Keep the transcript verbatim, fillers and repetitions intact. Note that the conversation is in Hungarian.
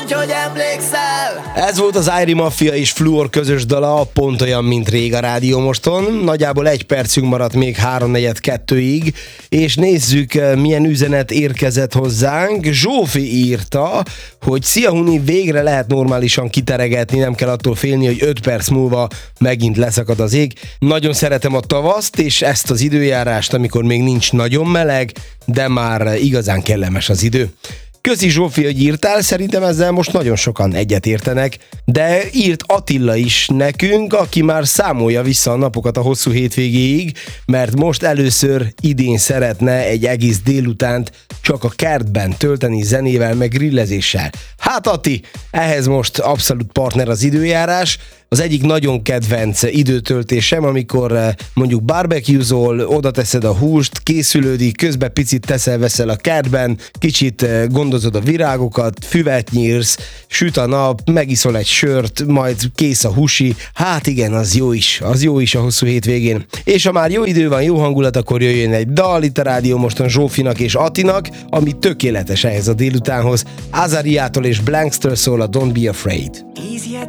mondj, hogy emlékszel. Ez volt az Airy Mafia és Fluor közös dala, pont olyan, mint rég a Rádió Moston. Nagyjából egy percünk maradt még háromnegyed kettőig, és nézzük, milyen üzenet érkezett hozzánk. Zsófi írta, hogy szia Huni, végre lehet normálisan kiteregetni, nem kell attól félni, hogy öt perc múlva megint leszakad az ég. Nagyon szeretem a tavaszt, és ezt az időjárást, amikor még nincs nagyon meleg, de már igazán kellemes az idő. Köszi Zsófi, hogy írtál, szerintem ezzel most nagyon sokan egyet értenek, de írt Attila is nekünk, aki már számolja vissza a napokat a hosszú hétvégéig, mert most először idén szeretne egy egész délutánt csak a kertben tölteni zenével, meg grillezéssel. Hát Atti, ehhez most abszolút partner az időjárás. Az egyik nagyon kedvenc időtöltésem, amikor mondjuk barbecue-zol, oda teszed a húst, készülődik, közben picit teszel-veszel a kertben, kicsit gondozod a virágokat, füvet nyírsz, süt a nap, megiszol egy sört, majd kész a húsi. Hát igen, az jó is, az jó is a hosszú hétvégén. És ha már jó idő van, jó hangulat, akkor jöjjön egy dal itt a Rádió Moston Zsófinak és Attinak, ami tökéletes ehhez a délutánhoz. Azariától és Blankstől szól a Don't Be Afraid.